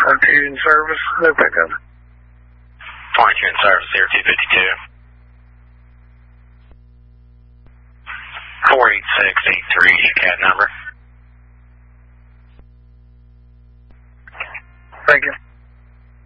22 in service, no pickup. 22 in service, 0252. 48683, your CAD number. Thank you.